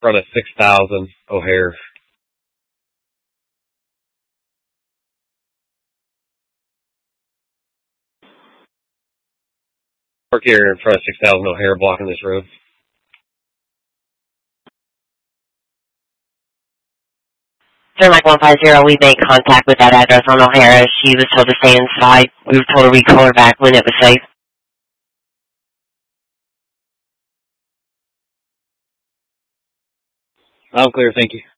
front of 6000 O'Hare. Park area in front of 6000 O'Hare blocking this road. Sir Mike 150, we made contact with that address on O'Hara. She was told to stay inside. We were told to recall her back when it was safe. I'm clear, thank you.